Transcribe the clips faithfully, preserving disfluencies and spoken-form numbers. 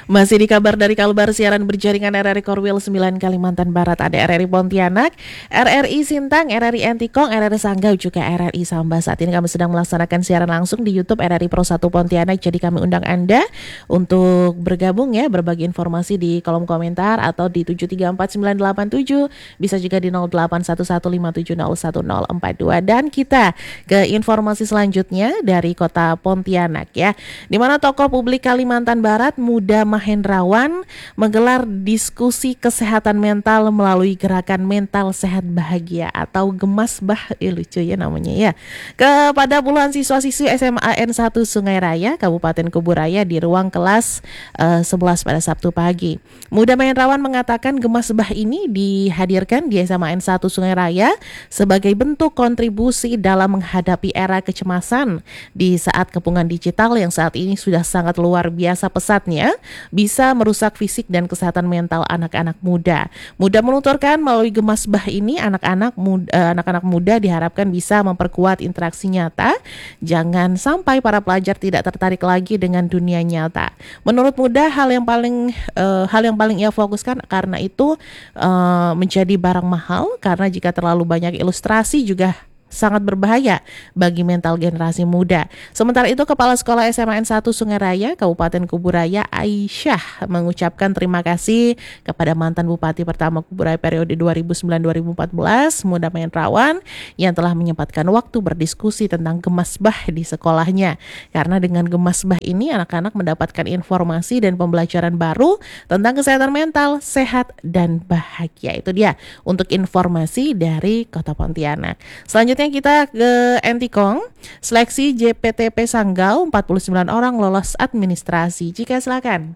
Masih di kabar dari Kalbar, siaran berjaringan R R I Korwil sembilan Kalimantan Barat, ada R R I Pontianak, R R I Sintang, R R I Entikong, R R I Sanggau, juga R R I Samba. Saat ini kami sedang melaksanakan siaran langsung di YouTube R R I Pro satu Pontianak. Jadi kami undang Anda untuk bergabung ya, berbagi informasi di kolom komentar atau di tujuh tiga empat sembilan delapan tujuh, bisa juga di nol delapan satu satu lima tujuh nol satu nol empat dua. Dan kita ke informasi selanjutnya dari kota Pontianak ya, di mana tokoh publik Kalimantan Barat Muda Mahendrawan menggelar diskusi kesehatan mental melalui gerakan mental sehat bahagia atau Gemasbah, eh, lucu ya namanya ya, kepada puluhan siswa-siswi S M A N satu Sungai Raya, Kabupaten Kuburaya di ruang kelas uh, sebelas pada Sabtu pagi. Muda Mahendrawan mengatakan Gemasbah ini dihadirkan di S M A N satu Sungai Raya sebagai bentuk kontribusi dalam menghadapi era kecemasan di saat kepungan digital yang saat ini sudah sangat luar biasa pesatnya, bisa merusak fisik dan kesehatan mental anak-anak muda. Muda menuturkan melalui Gemasbah ini anak-anak muda, anak-anak muda diharapkan bisa memperkuat interaksi nyata. Jangan sampai para pelajar tidak tertarik lagi dengan dunia nyata. Menurut Muda, hal yang paling uh, hal yang paling ia fokuskan karena itu uh, menjadi barang mahal, karena jika terlalu banyak ilustrasi juga sangat berbahaya bagi mental generasi muda. Sementara itu, Kepala Sekolah S M A N satu Sungai Raya, Kabupaten Kuburaya, Aisyah, mengucapkan terima kasih kepada mantan Bupati pertama Kuburaya periode dua ribu sembilan sampai dua ribu empat belas, Muda Mahendrawan, yang telah menyempatkan waktu berdiskusi tentang Gemasbah di sekolahnya. Karena dengan Gemasbah ini, anak-anak mendapatkan informasi dan pembelajaran baru tentang kesehatan mental, sehat, dan bahagia. Itu dia untuk informasi dari Kota Pontianak. Selanjutnya kita ke Entikong. Seleksi J P T P Sanggau, empat puluh sembilan orang lolos administrasi. Jika silakan.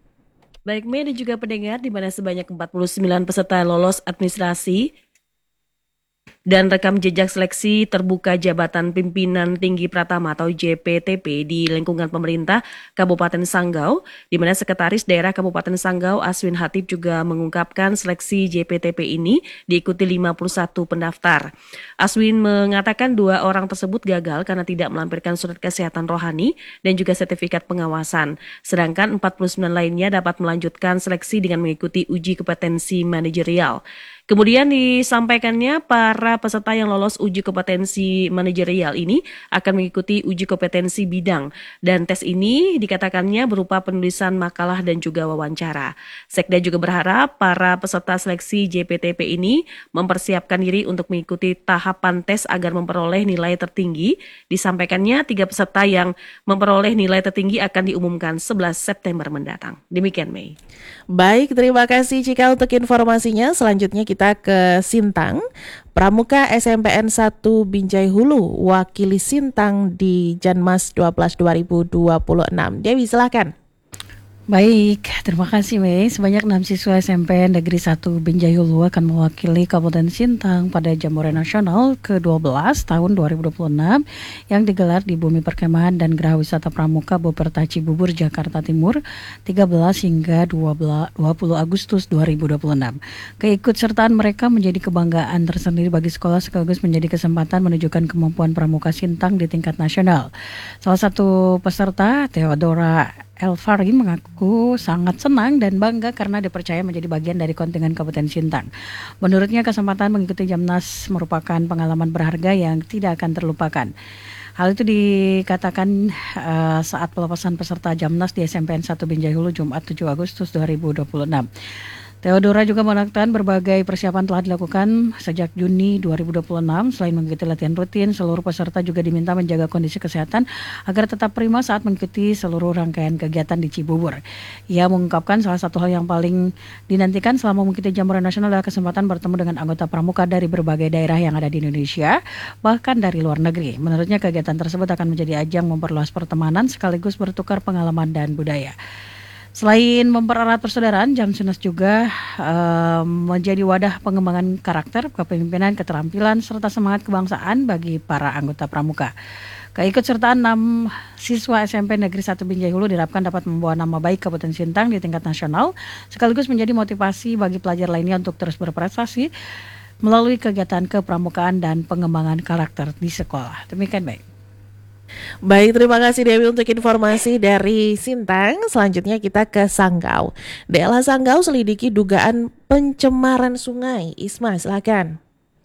Baik, Mei dan juga pendengar, di mana sebanyak empat puluh sembilan peserta lolos administrasi dan rekam jejak seleksi terbuka jabatan pimpinan tinggi Pratama atau J P T P di lingkungan pemerintah Kabupaten Sanggau, di mana Sekretaris Daerah Kabupaten Sanggau Aswin Hatip juga mengungkapkan seleksi J P T P ini diikuti lima puluh satu pendaftar. Aswin mengatakan dua orang tersebut gagal karena tidak melampirkan surat kesehatan rohani dan juga sertifikat pengawasan, sedangkan empat puluh sembilan lainnya dapat melanjutkan seleksi dengan mengikuti uji kompetensi manajerial. Kemudian disampaikannya para peserta yang lolos uji kompetensi manajerial ini akan mengikuti uji kompetensi bidang, dan tes ini dikatakannya berupa penulisan makalah dan juga wawancara. Sekda juga berharap para peserta seleksi J P T P ini mempersiapkan diri untuk mengikuti tahapan tes agar memperoleh nilai tertinggi. Disampaikannya tiga peserta yang memperoleh nilai tertinggi akan diumumkan sebelas September mendatang. Demikian, Mei. Baik, terima kasih Cika untuk informasinya. Selanjutnya kita ke Sintang. Pramuka S M P N satu Binjai Hulu wakili Sintang di Janmas dua belas dua ribu dua puluh enam. Dewi, silakan. Baik, terima kasih Mei. Sebanyak enam siswa S M P N Negeri satu Binjai Hulu akan mewakili Kabupaten Sintang pada Jambore Nasional ke dua belas tahun dua ribu dua puluh enam yang digelar di Bumi Perkemahan dan Geraha Wisata Pramuka Boperta Cibubur, Jakarta Timur, tiga belas hingga dua puluh Agustus dua ribu dua puluh enam. Keikutsertaan mereka menjadi kebanggaan tersendiri bagi sekolah sekaligus menjadi kesempatan menunjukkan kemampuan pramuka Sintang di tingkat nasional. Salah satu peserta, Theodora Elvari, mengaku sangat senang dan bangga karena dipercaya menjadi bagian dari kontingen Kabupaten Sintang. Menurutnya, kesempatan mengikuti Jamnas merupakan pengalaman berharga yang tidak akan terlupakan. Hal itu dikatakan uh, saat pelepasan peserta Jamnas di S M P N satu Binjai Hulu Jumat tujuh Agustus dua ribu dua puluh enam. Theodora juga mengatakan berbagai persiapan telah dilakukan sejak Juni dua ribu dua puluh enam. Selain mengikuti latihan rutin, seluruh peserta juga diminta menjaga kondisi kesehatan agar tetap prima saat mengikuti seluruh rangkaian kegiatan di Cibubur. Ia mengungkapkan salah satu hal yang paling dinantikan selama mengikuti Jambore Nasional adalah kesempatan bertemu dengan anggota pramuka dari berbagai daerah yang ada di Indonesia, bahkan dari luar negeri. Menurutnya, kegiatan tersebut akan menjadi ajang memperluas pertemanan sekaligus bertukar pengalaman dan budaya. Selain mempererat persaudaraan, Jamsunas juga uh, menjadi wadah pengembangan karakter, kepemimpinan, keterampilan, serta semangat kebangsaan bagi para anggota pramuka. Keikutsertaan enam siswa S M P Negeri satu Binjai Hulu diharapkan dapat membawa nama baik Kabupaten Sintang di tingkat nasional, sekaligus menjadi motivasi bagi pelajar lainnya untuk terus berprestasi melalui kegiatan kepramukaan dan pengembangan karakter di sekolah. Demikian, baik. Baik, terima kasih Dewi untuk informasi dari Sintang. Selanjutnya kita ke Sanggau. D L H Sanggau selidiki dugaan pencemaran sungai. Isma, silakan.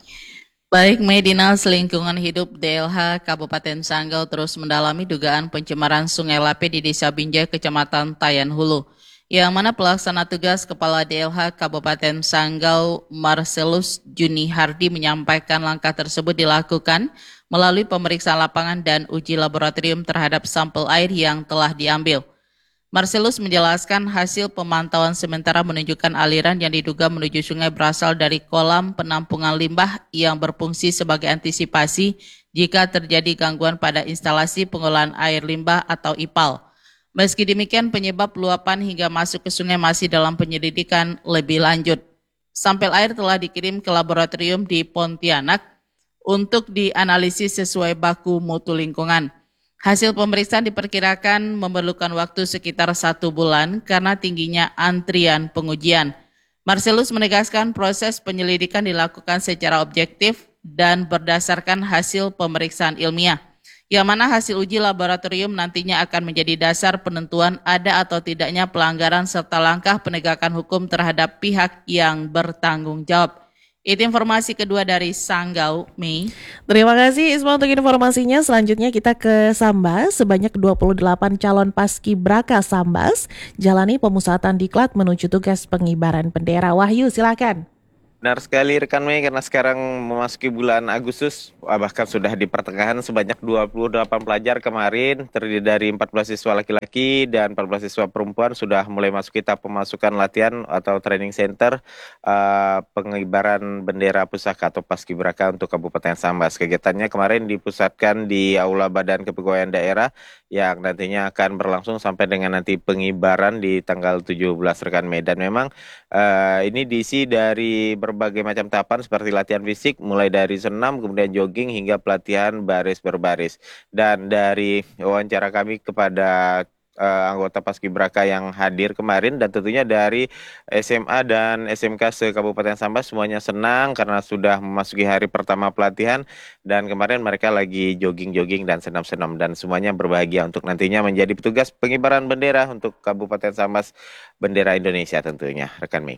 Baik, Dinas Lingkungan Hidup D L H Kabupaten Sanggau terus mendalami dugaan pencemaran Sungai Lape di Desa Binjai, Kecamatan Tayan Hulu. Yang mana pelaksana tugas Kepala D L H Kabupaten Sanggau Marcelus Juni Hardi menyampaikan langkah tersebut dilakukan melalui pemeriksaan lapangan dan uji laboratorium terhadap sampel air yang telah diambil. Marcelus menjelaskan hasil pemantauan sementara menunjukkan aliran yang diduga menuju sungai berasal dari kolam penampungan limbah yang berfungsi sebagai antisipasi jika terjadi gangguan pada instalasi pengolahan air limbah atau I P A L. Meski demikian, penyebab luapan hingga masuk ke sungai masih dalam penyelidikan lebih lanjut. Sampel air telah dikirim ke laboratorium di Pontianak untuk dianalisis sesuai baku mutu lingkungan. Hasil pemeriksaan diperkirakan memerlukan waktu sekitar satu bulan karena tingginya antrian pengujian. Marcelus menegaskan proses penyelidikan dilakukan secara objektif dan berdasarkan hasil pemeriksaan ilmiah, yang mana hasil uji laboratorium nantinya akan menjadi dasar penentuan ada atau tidaknya pelanggaran serta langkah penegakan hukum terhadap pihak yang bertanggung jawab. Itu informasi kedua dari Sanggau, Mei. Terima kasih Isma untuk informasinya. Selanjutnya kita ke Sambas. Sebanyak dua puluh delapan calon paskibraka Sambas jalani pemusatan diklat menuju tugas pengibaran bendera. Wahyu, silakan. Benar sekali rekan Mei, karena sekarang memasuki bulan Agustus, bahkan sudah di pertengahan, sebanyak dua puluh delapan pelajar kemarin terdiri dari empat belas siswa laki-laki dan empat belas siswa perempuan sudah mulai masuk tahap pemasukan latihan atau training center uh, pengibaran bendera pusaka atau paskibraka untuk Kabupaten Sambas. Kegiatannya kemarin dipusatkan di Aula Badan Kepegawaian Daerah yang nantinya akan berlangsung sampai dengan nanti pengibaran di tanggal tujuh belas rekan Mei. Dan memang uh, ini diisi dari berbagai macam tahapan seperti latihan fisik mulai dari senam, kemudian jogging hingga pelatihan baris berbaris. Dan dari wawancara kami kepada uh, anggota paskibraka yang hadir kemarin dan tentunya dari S M A dan S M K se-Kabupaten Sambas semuanya senang karena sudah memasuki hari pertama pelatihan dan kemarin mereka lagi jogging-jogging dan senam-senam dan semuanya berbahagia untuk nantinya menjadi petugas pengibaran bendera untuk Kabupaten Sambas, bendera Indonesia tentunya, rekan Mei.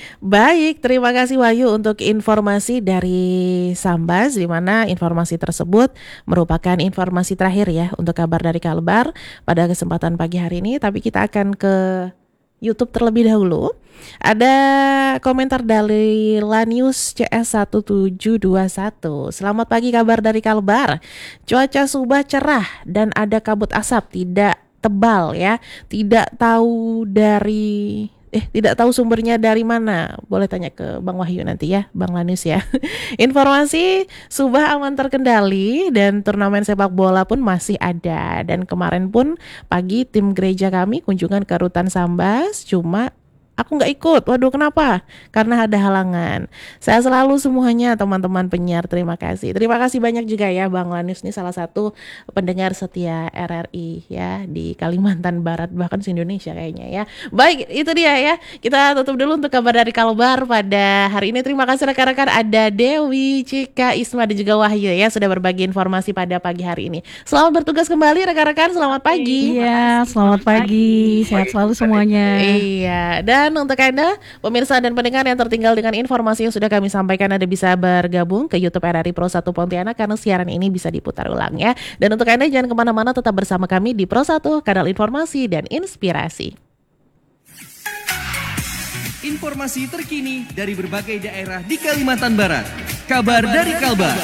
Baik, terima kasih Wahyu untuk informasi dari Sambas, di mana informasi tersebut merupakan informasi terakhir ya untuk kabar dari Kalbar pada kesempatan pagi hari ini. Tapi kita akan ke YouTube terlebih dahulu. Ada komentar dari Lanius C S satu tujuh dua satu. Selamat pagi, kabar dari Kalbar. Cuaca Subah cerah dan ada kabut asap, tidak tebal ya. Tidak tahu dari Eh, tidak tahu sumbernya dari mana. Boleh tanya ke Bang Wahyu nanti ya, Bang Lanus ya. Informasi Subah aman terkendali dan turnamen sepak bola pun masih ada. Dan kemarin pun pagi tim gereja kami kunjungan ke Rutan Sambas, cuma aku nggak ikut. Waduh, kenapa? Karena ada halangan. Saya selalu semuanya teman-teman penyiar, terima kasih. Terima kasih banyak juga ya Bang Lanus, nih salah satu pendengar setia R R I ya di Kalimantan Barat, bahkan di Indonesia kayaknya ya. Baik, itu dia ya. Kita tutup dulu untuk kabar dari Kalbar pada hari ini. Terima kasih rekan-rekan, ada Dewi, Cika, Isma dan juga Wahyu ya sudah berbagi informasi pada pagi hari ini. Selamat bertugas kembali rekan-rekan, selamat pagi. Iya, selamat pagi. Sehat selalu semuanya. Iya, dan Dan untuk Anda, pemirsa dan pendengar yang tertinggal dengan informasi yang sudah kami sampaikan, Anda bisa bergabung ke YouTube R R I Pro satu Pontianak karena siaran ini bisa diputar ulang ya. Dan untuk Anda jangan kemana-mana, tetap bersama kami di Pro satu, kanal informasi dan inspirasi. Informasi terkini dari berbagai daerah di Kalimantan Barat. Kabar dari Kalbar.